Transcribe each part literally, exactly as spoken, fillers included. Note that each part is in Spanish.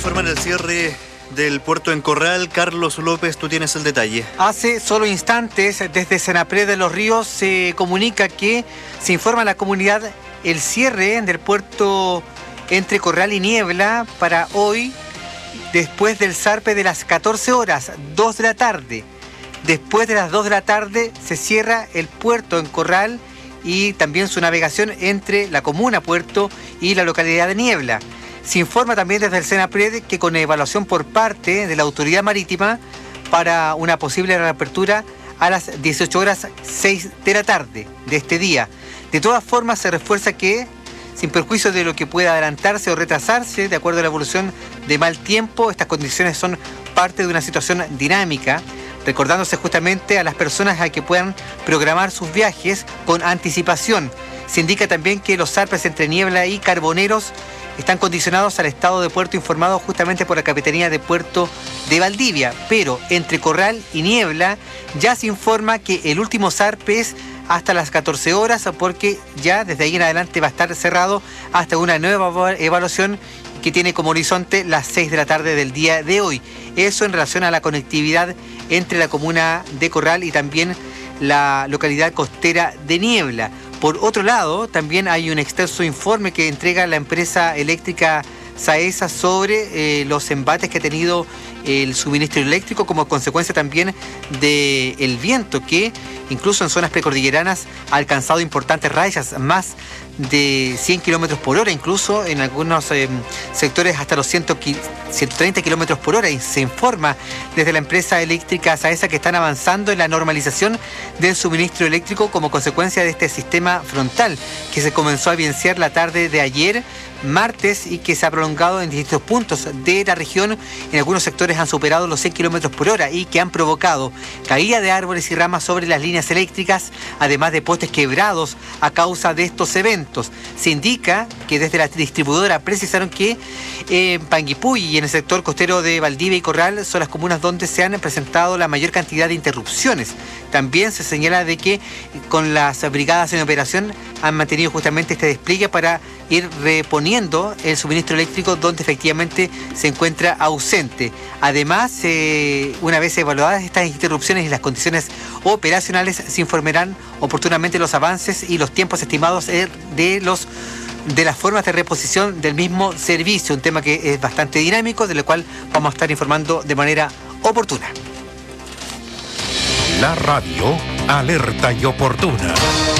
informan el cierre del puerto en Corral. Carlos López, tú tienes el detalle. Hace solo instantes, desde Senapred de los Ríos, se comunica que se informa a la comunidad el cierre del puerto entre Corral y Niebla para hoy, después del zarpe de las catorce horas, dos de la tarde. Después de las dos de la tarde se cierra el puerto en Corral y también su navegación entre la comuna Puerto y la localidad de Niebla. Se informa también desde el Senapred que con evaluación por parte de la autoridad marítima para una posible reapertura a las dieciocho horas seis de la tarde de este día. De todas formas, se refuerza que, sin perjuicio de lo que pueda adelantarse o retrasarse, de acuerdo a la evolución de mal tiempo, estas condiciones son parte de una situación dinámica, recordándose justamente a las personas a que puedan programar sus viajes con anticipación. Se indica también que los zarpes entre Niebla y Carboneros están condicionados al estado de puerto informado justamente por la Capitanía de Puerto de Valdivia, pero entre Corral y Niebla ya se informa que el último zarpe es hasta las catorce horas, porque ya desde ahí en adelante va a estar cerrado hasta una nueva evaluación que tiene como horizonte las seis de la tarde del día de hoy. Eso en relación a la conectividad entre la comuna de Corral y también la localidad costera de Niebla. Por otro lado, también hay un extenso informe que entrega la empresa eléctrica SAESA sobre eh, los embates que ha tenido el suministro eléctrico como consecuencia también del viento, que incluso en zonas precordilleranas ha alcanzado importantes rayas, más de cien kilómetros por hora, incluso en algunos eh, sectores hasta los ciento treinta kilómetros por hora. Y se informa desde la empresa eléctrica SAESA que están avanzando en la normalización del suministro eléctrico como consecuencia de este sistema frontal que se comenzó a evidenciar la tarde de ayer, martes, y que se ha prolongado en distintos puntos de la región. En algunos sectores han superado los cien kilómetros por hora y que han provocado caída de árboles y ramas sobre las líneas eléctricas, además de postes quebrados a causa de estos eventos. Se indica que desde la distribuidora precisaron que en Panguipulli y en el sector costero de Valdivia y Corral son las comunas donde se han presentado la mayor cantidad de interrupciones. También se señala de que con las brigadas en operación han mantenido justamente este despliegue para ir reponiendo el suministro eléctrico donde efectivamente se encuentra ausente. Además, eh, una vez evaluadas estas interrupciones y las condiciones operacionales, se informarán oportunamente los avances y los tiempos estimados de los de las formas de reposición del mismo servicio, un tema que es bastante dinámico, de lo cual vamos a estar informando de manera oportuna. La radio alerta y oportuna.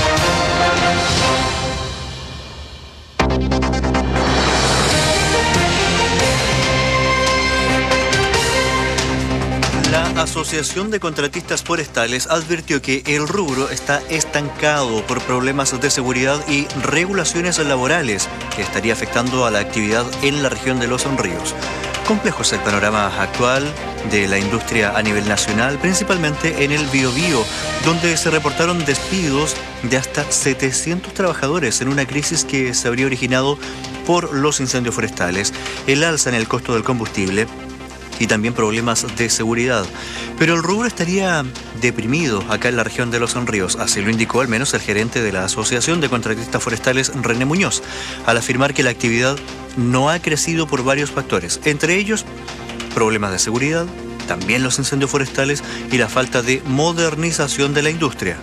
La Asociación de Contratistas Forestales advirtió que el rubro está estancado por problemas de seguridad y regulaciones laborales que estaría afectando a la actividad en la región de Los Ríos. Complejo es el panorama actual de la industria a nivel nacional, principalmente en el Biobío, donde se reportaron despidos de hasta setecientos trabajadores en una crisis que se habría originado por los incendios forestales, el alza en el costo del combustible y también problemas de seguridad. Pero el rubro estaría deprimido acá en la región de Los Ríos, así lo indicó al menos el gerente de la Asociación de Contratistas Forestales, René Muñoz, al afirmar que la actividad no ha crecido por varios factores, entre ellos problemas de seguridad, también los incendios forestales y la falta de modernización de la industria.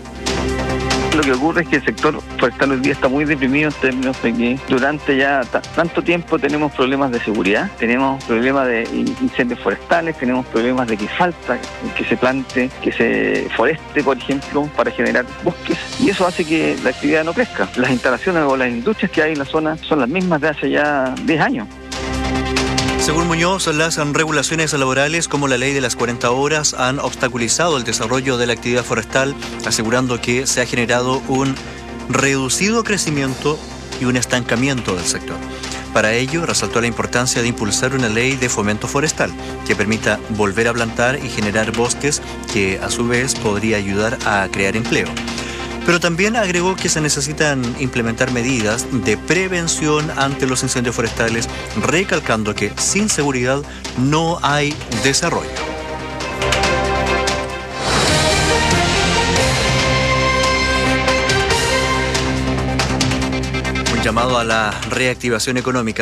Lo que ocurre es que el sector forestal hoy día está muy deprimido en términos de que durante ya tanto tiempo tenemos problemas de seguridad, tenemos problemas de incendios forestales, tenemos problemas de que falta que se plante, que se foreste, por ejemplo, para generar bosques, y eso hace que la actividad no crezca. Las instalaciones o las industrias que hay en la zona son las mismas de hace ya diez años. Según Muñoz, las regulaciones laborales como la ley de las cuarenta horas han obstaculizado el desarrollo de la actividad forestal, asegurando que se ha generado un reducido crecimiento y un estancamiento del sector. Para ello, resaltó la importancia de impulsar una ley de fomento forestal que permita volver a plantar y generar bosques, que a su vez podría ayudar a crear empleo. Pero también agregó que se necesitan implementar medidas de prevención ante los incendios forestales, recalcando que sin seguridad no hay desarrollo. Un llamado a la reactivación económica.